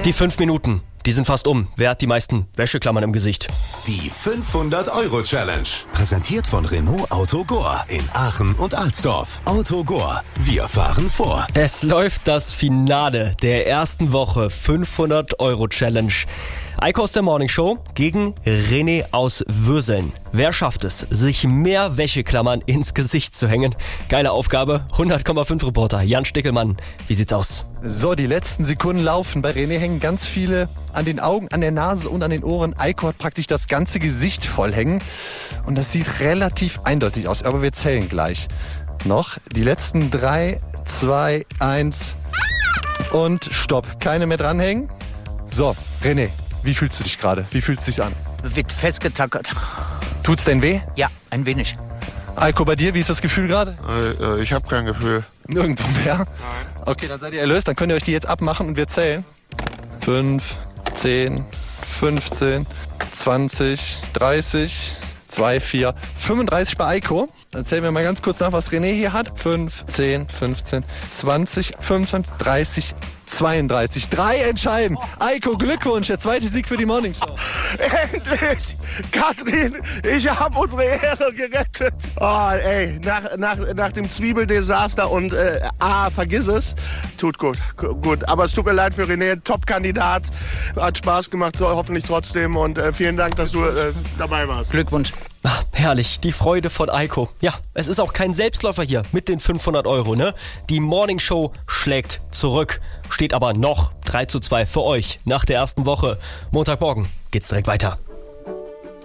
Die 5 Minuten, die sind fast um. Wer hat die meisten Wäscheklammern im Gesicht? Die 500-Euro-Challenge. Präsentiert von Renault Autogor in Aachen und Alsdorf. Autogor, wir fahren vor. Es läuft das Finale der ersten Woche 500-Euro-Challenge. Eiko aus der Morning Show gegen René aus Würseln. Wer schafft es, sich mehr Wäscheklammern ins Gesicht zu hängen? Geile Aufgabe. 100,5 Reporter Jan Stickelmann. Wie sieht's aus? So, die letzten Sekunden laufen. Bei René hängen ganz viele an den Augen, an der Nase und an den Ohren. Eiko hat praktisch das ganze Gesicht voll hängen. Und das sieht relativ eindeutig aus. Aber wir zählen gleich. Noch die letzten 3, 2, 1 und Stopp. Keine mehr dranhängen. So, René, wie fühlst du dich gerade? Wie fühlt es sich an? Wird festgetackert. Tut's denn weh? Ja, ein wenig. Eiko, bei dir, wie ist das Gefühl gerade? Ich habe kein Gefühl. Nirgendwo mehr? Nein. Okay, dann seid ihr erlöst. Dann könnt ihr euch die jetzt abmachen und wir zählen. 5, 10, 15, 20, 30, 2, 4, 35 bei Eiko. Dann zählen wir mal ganz kurz nach, was René hier hat. 5, 10, 15, 20, 25, 30, 32. 3 entscheiden. Eiko, Glückwunsch. Der zweite Sieg für die Morning Show. Endlich! Katrin, ich habe unsere Ehre gerettet. Oh, ey, nach dem Zwiebeldesaster und vergiss es. Tut gut. Aber es tut mir leid für René, Top-Kandidat. Hat Spaß gemacht, hoffentlich trotzdem. Und vielen Dank, dass du dabei warst. Glückwunsch. Ach, herrlich, die Freude von Eiko. Ja, es ist auch kein Selbstläufer hier mit den 500 Euro, ne? Die Morning Show schlägt zurück. Steht aber noch 3:2 für euch nach der ersten Woche. Montagmorgen geht's direkt weiter.